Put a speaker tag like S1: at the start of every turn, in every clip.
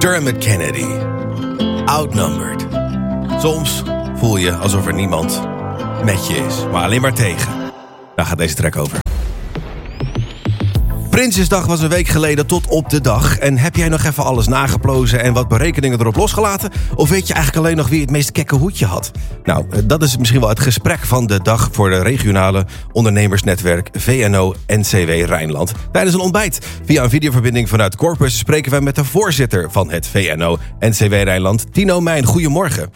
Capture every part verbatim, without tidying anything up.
S1: Dermot Kennedy. Outnumbered. Soms voel je alsof er niemand met je is, maar alleen maar tegen. Daar gaat deze track over. Prinsjesdag was een week geleden tot op de dag. En heb jij nog even alles nageplozen en wat berekeningen erop losgelaten? Of weet je eigenlijk alleen nog wie het meest kekke hoedje had? Nou, dat is misschien wel het gesprek van de dag voor de regionale ondernemersnetwerk V N O N C W Rijnland. Tijdens een ontbijt via een videoverbinding vanuit Corpus spreken wij met de voorzitter van het V N O N C W Rijnland, Tino Mijn. Goedemorgen.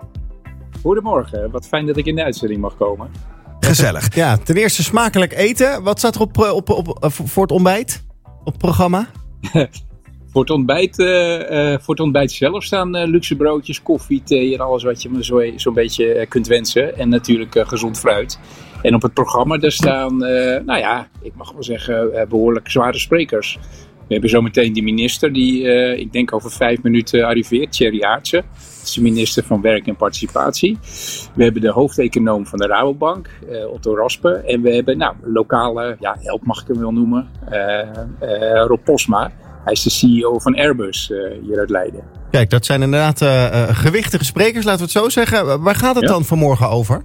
S2: Goedemorgen, wat fijn dat ik in de uitzending mag komen.
S1: Gezellig.
S3: Ja, ten eerste smakelijk eten. Wat staat er op, op, op, op, voor het ontbijt? Op het programma?
S2: voor, het ontbijt, uh, uh, voor het ontbijt zelf staan uh, luxe broodjes, koffie, thee en alles wat je me zo, zo'n beetje uh, kunt wensen. En natuurlijk uh, gezond fruit. En op het programma daar staan, uh, nou ja, ik mag wel zeggen, uh, behoorlijk zware sprekers. We hebben zometeen de minister die, uh, ik denk over vijf minuten arriveert, Thierry Aartsen. Dat is de minister van Werk en Participatie. We hebben de hoofdeconoom van de Rabobank, uh, Otto Raspe. En we hebben, nou, lokale, ja, held mag ik hem wel noemen, uh, uh, Rob Posma. Hij is de C E O van Airbus uh, hier uit Leiden.
S3: Kijk, dat zijn inderdaad uh, gewichtige sprekers, laten we het zo zeggen. Waar gaat het ja. dan vanmorgen over?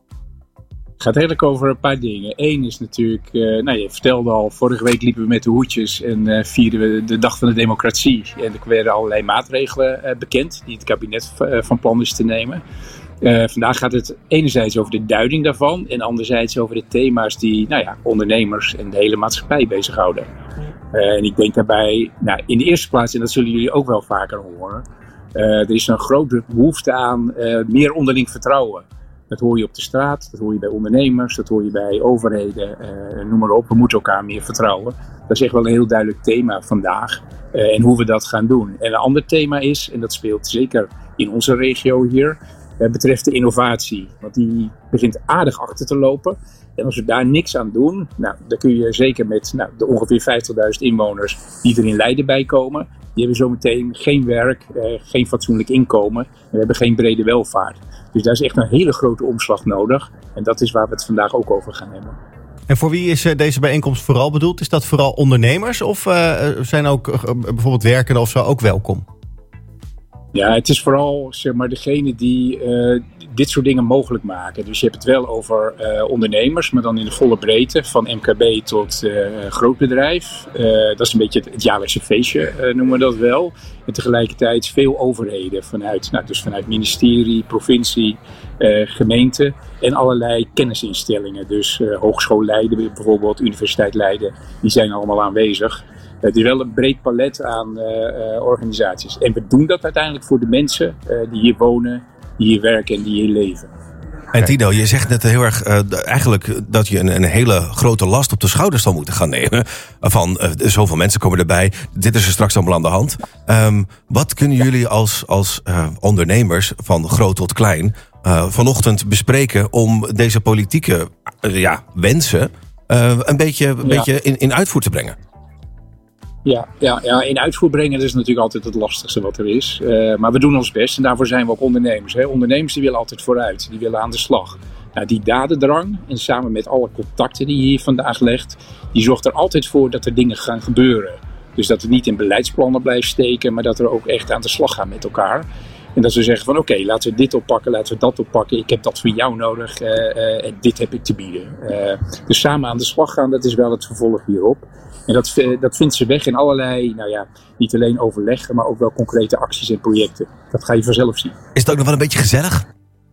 S2: Het gaat eigenlijk over een paar dingen. Eén is natuurlijk, uh, nou je vertelde al, vorige week liepen we met de hoedjes en uh, vierden we de dag van de democratie. En er werden allerlei maatregelen uh, bekend die het kabinet uh, van plan is te nemen. Uh, vandaag gaat het enerzijds over de duiding daarvan en anderzijds over de thema's die, nou ja, ondernemers en de hele maatschappij bezighouden. Uh, en ik denk daarbij, nou, in de eerste plaats, en dat zullen jullie ook wel vaker horen, uh, er is een grote behoefte aan uh, meer onderling vertrouwen. Dat hoor je op de straat, dat hoor je bij ondernemers, dat hoor je bij overheden, uh, noem maar op. We moeten elkaar meer vertrouwen. Dat is echt wel een heel duidelijk thema vandaag uh, en hoe we dat gaan doen. En een ander thema is, en dat speelt zeker in onze regio hier, uh, betreft de innovatie. Want die begint aardig achter te lopen. En als we daar niks aan doen, nou, dan kun je zeker met nou, de ongeveer vijftigduizend inwoners die er in Leiden bij komen, die hebben zometeen geen werk, uh, geen fatsoenlijk inkomen en we hebben geen brede welvaart. Dus daar is echt een hele grote omslag nodig. En dat is waar we het vandaag ook over gaan hebben.
S3: En voor wie is deze bijeenkomst vooral bedoeld? Is dat vooral ondernemers of uh, zijn ook uh, bijvoorbeeld werkenden of zo ook welkom?
S2: Ja, het is vooral zeg maar degene die uh, dit soort dingen mogelijk maken. Dus je hebt het wel over uh, ondernemers, maar dan in de volle breedte. Van M K B tot uh, grootbedrijf. Uh, dat is een beetje het, het jaarlijkse feestje, uh, noemen we dat wel. En tegelijkertijd veel overheden. Vanuit, nou, dus vanuit ministerie, provincie, uh, gemeente en allerlei kennisinstellingen. Dus uh, Hogeschool Leiden bijvoorbeeld, Universiteit Leiden. Die zijn allemaal aanwezig. Het is wel een breed palet aan uh, uh, organisaties. En we doen dat uiteindelijk voor de mensen uh, die hier wonen, die hier werken en die hier leven.
S1: En Tino, je zegt net heel erg uh, eigenlijk dat je een, een hele grote last op de schouders zal moeten gaan nemen. Van uh, zoveel mensen komen erbij. Dit is er straks allemaal aan de hand. Um, wat kunnen jullie als, als uh, ondernemers van groot tot klein uh, vanochtend bespreken om deze politieke uh, ja, wensen uh, een beetje, een ja. beetje in, in uitvoer te brengen?
S2: Ja, ja, ja, in uitvoer brengen dat is natuurlijk altijd het lastigste wat er is. Uh, maar we doen ons best en daarvoor zijn we ook ondernemers. Hè. Ondernemers die willen altijd vooruit, die willen aan de slag. Nou, die dadendrang en samen met alle contacten die je hier vandaag legt, die zorgt er altijd voor dat er dingen gaan gebeuren. Dus dat het niet in beleidsplannen blijft steken, maar dat we ook echt aan de slag gaan met elkaar. En dat we zeggen van oké, okay, laten we dit oppakken, laten we dat oppakken. Ik heb dat voor jou nodig uh, uh, en dit heb ik te bieden. Uh, dus samen aan de slag gaan, dat is wel het vervolg hierop. En dat, dat vindt ze weg in allerlei, nou ja, niet alleen overleggen, maar ook wel concrete acties en projecten. Dat ga je vanzelf zien.
S1: Is het ook nog wel een beetje gezellig?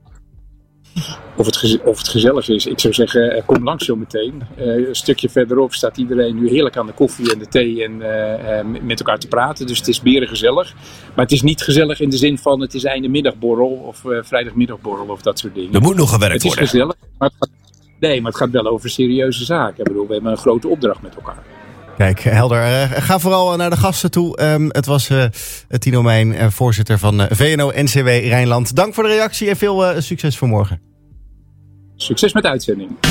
S2: Of het, gez- of het gezellig is, ik zou zeggen, uh, kom langs zo meteen. Uh, een stukje verderop staat iedereen nu heerlijk aan de koffie en de thee en uh, uh, met elkaar te praten. Dus het is berengezellig. Maar het is niet gezellig in de zin van het is einde middagborrel of uh, vrijdagmiddagborrel of dat soort dingen.
S1: Er moet nog gewerkt worden.
S2: Het is gezellig, maar het gaat, nee, maar het gaat wel over serieuze zaken. Ik bedoel, we hebben een grote opdracht met elkaar.
S3: Kijk, helder. Uh, ga vooral naar de gasten toe. Um, het was uh, Tino Mijn, uh, voorzitter van uh, V N O N C W Rijnland. Dank voor de reactie en veel uh, succes voor morgen.
S2: Succes met de uitzending.